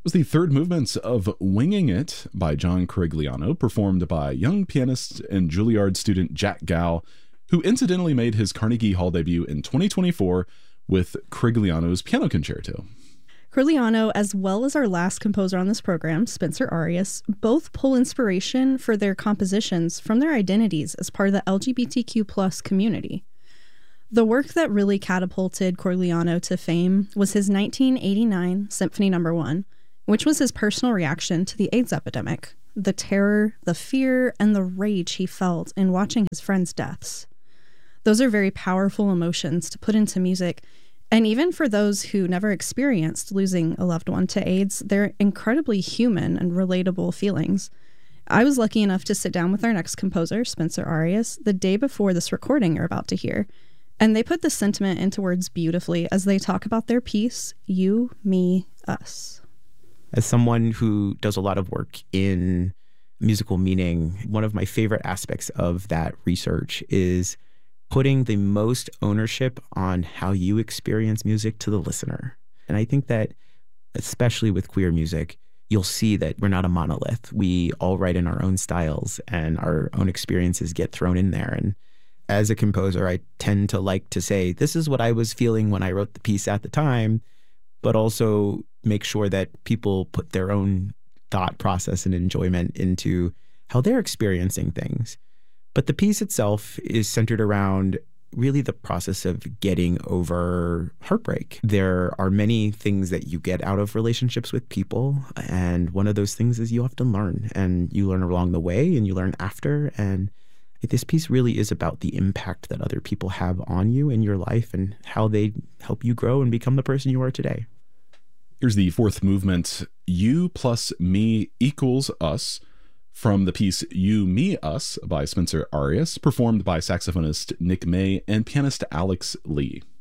Was the third movement of Winging It by John Corigliano, performed by young pianist and Juilliard student Jack Gow, who incidentally made his Carnegie Hall debut in 2024 with Corigliano's Piano Concerto. Corigliano, as well as our last composer on this program, Spencer Arias, both pull inspiration for their compositions from their identities as part of the LGBTQ+ community. The work that really catapulted Corigliano to fame was his 1989 Symphony No. 1, which was his personal reaction to the AIDS epidemic, the terror, the fear, and the rage he felt in watching his friends' deaths. Those are very powerful emotions to put into music, and even for those who never experienced losing a loved one to AIDS, they're incredibly human and relatable feelings. I was lucky enough to sit down with our next composer, Spencer Arias, the day before this recording you're about to hear, and they put the sentiment into words beautifully as they talk about their piece, You, Me, Us. As someone who does a lot of work in musical meaning, one of my favorite aspects of that research is putting the most ownership on how you experience music to the listener. And I think that, especially with queer music, you'll see that we're not a monolith. We all write in our own styles and our own experiences get thrown in there. And as a composer, I tend to like to say, this is what I was feeling when I wrote the piece at the time, but also make sure that people put their own thought process and enjoyment into how they're experiencing things. But the piece itself is centered around really the process of getting over heartbreak. There are many things that you get out of relationships with people, and one of those things is you often learn, and you learn along the way and you learn after. And this piece really is about the impact that other people have on you in your life and how they help you grow and become the person you are today. Here's the fourth movement, You plus Me equals Us, from the piece You, Me, Us by Spencer Arias, performed by saxophonist Nick May and pianist Alex Lee.